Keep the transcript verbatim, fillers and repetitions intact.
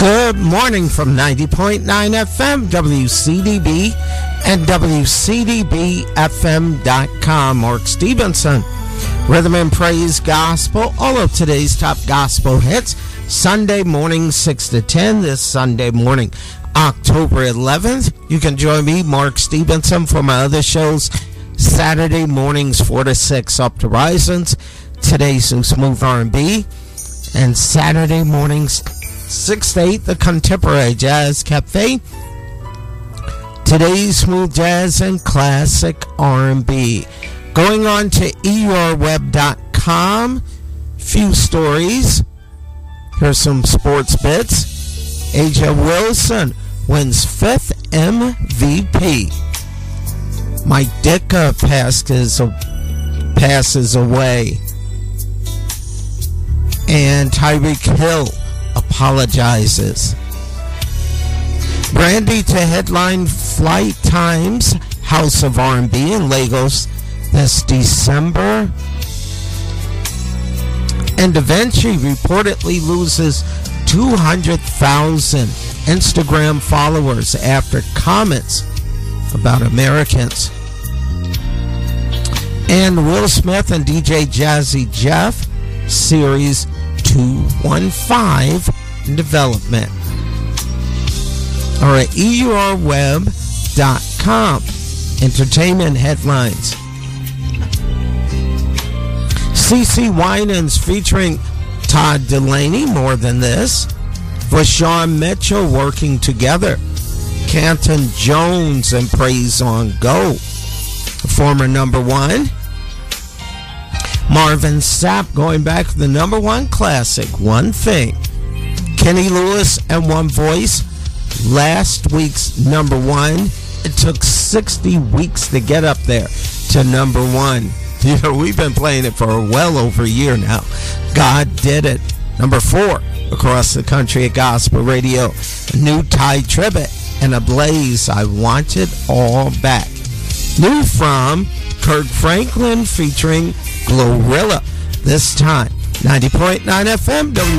Good morning from ninety point nine F M, W C D B, and W C D B F M dot com. Mark Stevenson, Rhythm and Praise Gospel, all of today's top gospel hits, Sunday morning, six to ten, this Sunday morning, October eleventh. You can join me, Mark Stevenson, for my other shows, Saturday mornings, four to six, Up to Horizons, today's Smooth R and B, and Saturday mornings, six to eight, the Contemporary Jazz Cafe. Today's smooth jazz and classic R and B. Going on to E U R web dot com. Few stories. Here's some sports bits. A'ja Wilson wins fifth M V P. Mike Ditka passes, passes away. And Tyreek Hill apologizes. Brandy to headline Flight Times House of R and B in Lagos this December. And Da Vinci reportedly loses two hundred thousand Instagram followers after comments about Americans. And Will Smith and D J Jazzy Jeff series two fifteen in development. All right, E U R web dot com. Entertainment headlines. CeCe Winans featuring Todd Delaney, More Than This. Vashawn Mitchell working together. Canton Jones and Praise on Go. Former number one. Marvin Sapp going back to the number one classic, One Thing. Kenny Lewis and One Voice, last week's number one. It took sixty weeks to get up there to number one. You know, we've been playing it for well over a year now. God Did It. Number four across the country at Gospel Radio. New Ty Tribbett and Ablaze, I Want It All Back. New from Kirk Franklin featuring Glorilla. This time, ninety point nine F M, W